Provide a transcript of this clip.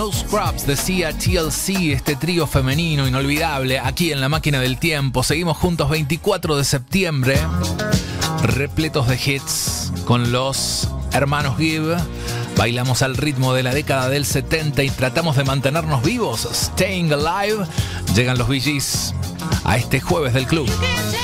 No Scrubs, decía TLC, este trío femenino inolvidable aquí en La Máquina del Tiempo. Seguimos juntos 24 de septiembre, repletos de hits con los hermanos Gibb. Bailamos al ritmo de la década del 70 y tratamos de mantenernos vivos. Staying Alive. Llegan los Bee Gees a este jueves del club.